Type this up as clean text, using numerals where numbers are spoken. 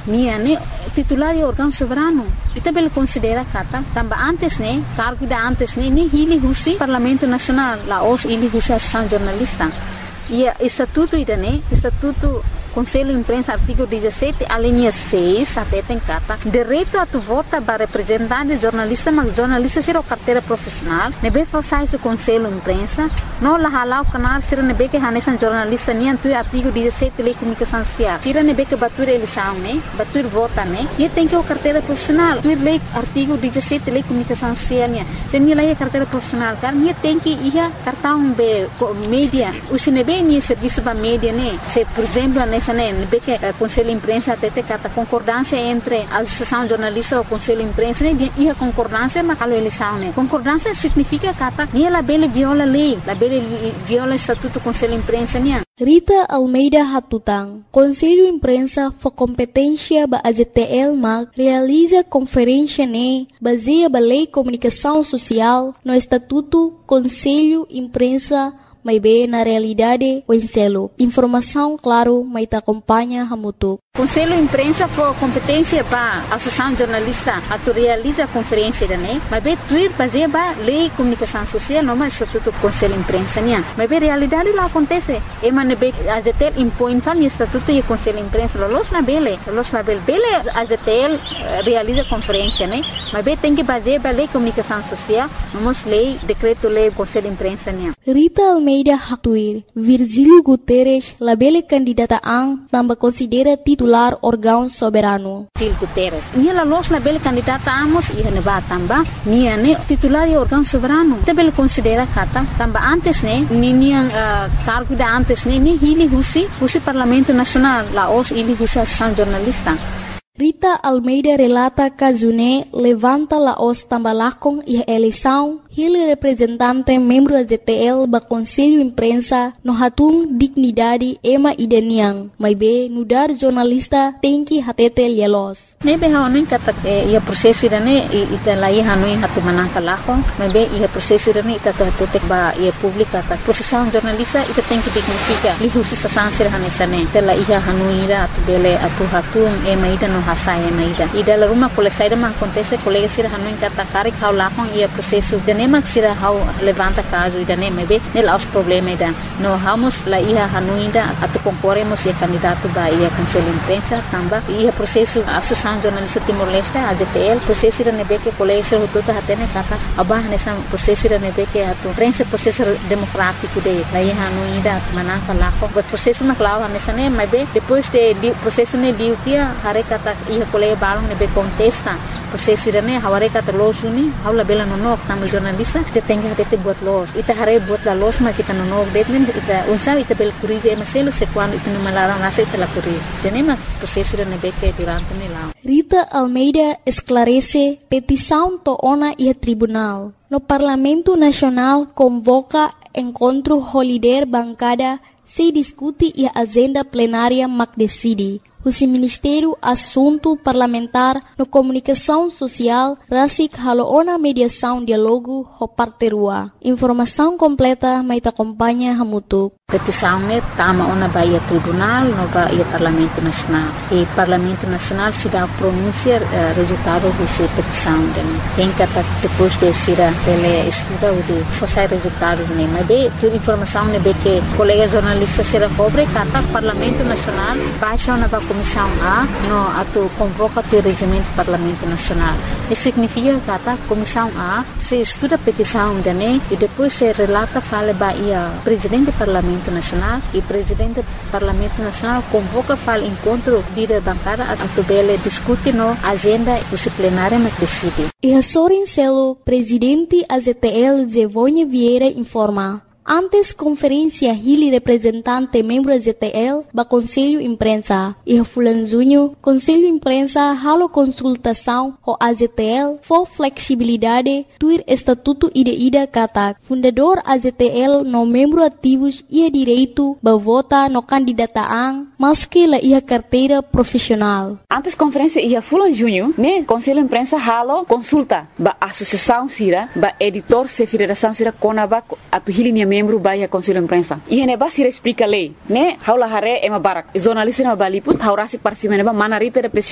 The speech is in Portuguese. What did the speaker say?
Nia ne titular e órgão soberano. Ita bele considera kata tamba antes ne cargo da antes ne ni hili husi Parlamento Nacional la os hili husi Associação Jornalista. E estatuto ida ne estatuto Conselho de Imprensa, artigo 17, a linha 6, até tem carta. Direito a tu vota para representante de jornalista, mas jornalista será carteira profissional. Nebe façai o Conselho de Imprensa. Não lá halau canal, será nebe que hanesan jornalista, nem tu artigo 17, lei de comunicação social. Será nebe que batur eleição, né? Batur vota, né? E tem que o carteira profissional. Tu lei artigo 17, lei de comunicação social, né? Se nem lei carteira profissional, cara, nem tem que ir cartão be mídia. O se nebe nem serviço para mídia, né? Se, por exemplo, que o Conselho de Imprensa até tem a concordância entre a Associação Jornalista e o Conselho de Imprensa e a concordância mas a eleição. Concordância significa que ela viola a lei, ela viola o Estatuto do Conselho de Imprensa. Rita Almeida Hatutang, Conselho de Imprensa for competência da AZTL MAC, realiza conferência baseada na Lei de Comunicação Social no Estatuto Conselho de Imprensa. May be na realidade o enselo. Informação, claro, may te acompanha hamutuk. Conselho de Imprensa for competência para a Associação Jornalista a tu realiza a conferência da NEI, mas bem tuir fazer a Lei de Comunicação Social, não é Estatuto do Conselho de Imprensa, né? Mas bem realidade lá acontece. E mas bem a ZTL impõe o Estatuto e o Conselho de Imprensa, los na bele a ZTL realiza a conferência, né? Mas bem tem que fazer a Lei de Comunicação Social, não é lei, decreto-lei do Conselho de Imprensa, né? Rita Almeida Hatuir, Virgílio Guterres, la bele candidata ang também considera titular órgão soberano. Virgílio Guterres. Nia los la bele candidata amos e neba tamba, nia ne titular e órgão soberano. Também considera kata tamba antes ne nia cargo da antes ne ni hili husi Parlamento Nacional, la os hili husi Associação Jornalista. Rita Almeida relata que June levanta la os tambalakong e eleição ele representante membro da ZTL ba Conselho de Imprensa no hatung dignidade ema idaniang mas be nudar jornalista tem que hatete lielos. Nebe haonin kata ia prosesso irane ita lai hanuin hatu manangka lako mas be ia prosesso irane ita hatete ba ia publika ta profissão jornalista ita tem que dignifica lihusi sasansir hanesane ita lai hanuira atu bele atu hatung ema ida no hasai ema ida la rumah colesaida man acontece colega sir hanuin kata kari kau lako ia prosesso nema sira hau levanta caso ida nema be nela os problema ida no vamos la ia hanuinda atu concorremos e candidato ba ia Conselho de Imprensa tamba ia processo Associação Jornalista Timor-Leste AZTL processo ida nebe que colega sir hututa hatene kata abah nessa processo ida nebe que atu prensa processo democrático de la ia hanuinda manaka lako o processo na clava nessa nema be depois de processo ne liutia hare kata ia colega balong nebe contesta processo ida ne haware kata losuni haula bela no tamu jornalista kita tem que buat los ita hare buat la los ma kita no detmen ita unsa ita bel curize maselo se quando ita no malara nasa ita la curize tenema processo de nebeke durante nela. Rita Almeida esclarece petição to ona e tribunal no Parlamento Nacional convoca encontro holiday bancada se discute e agenda plenária mac decide. O Ministério Assunto Parlamentar no Comunicação Social rasik haloona mediação diálogo ho parterua. Informação completa mai acompanha hamutuk. Petição ne tama ona baia tribunal no baia Parlamento Nacional. E Parlamento Nacional se dá pronúncia resultado dessa petição. Tem que depois de ser ele estuda o de fazer resultado ne. Mas bem, toda informação ne be que colega jornalista será cobre kata Parlamento Nacional baixa ona Comissão A no atu convoca o regimento do Parlamento Nacional. Isso significa que a Comissão A se estuda a petição da NEI e depois se relata fala para o Presidente do Parlamento Nacional e o Presidente do Parlamento Nacional convoca fala encontro líder bancária a tubele discute no agenda disciplinária mas decide. E a Sorin Celo, Presidente AZTL Zevonha Vieira informa. Antes conferência Hili representante membro ZTL ba Conselho de Imprensa e Fulan Junho Conselho de Imprensa halo consultação o AZTL for flexibilidade tuir estatuto ida kata fundador AZTL no membro ativos ia direito ba vota no candidataan maski la ia carteira profissional. Antes conferência ia Fulan Junho né Conselho de Imprensa halo consulta ba associação sira ba editor se federação sira konaba atu Hili membro baia Conselho de Imprensa. E neba sira explica lei, né? Haula hare ema barak. Jornalista na baliput haurasi parsimene ba manarita de